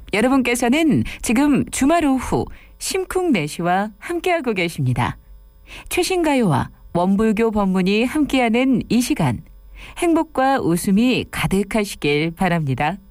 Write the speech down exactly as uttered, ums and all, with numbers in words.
여러분께서는 지금 주말 오후 심쿵래시와 함께하고 계십니다. 최신 가요와 원불교 법문이 함께하는 이 시간, 행복과 웃음이 가득하시길 바랍니다.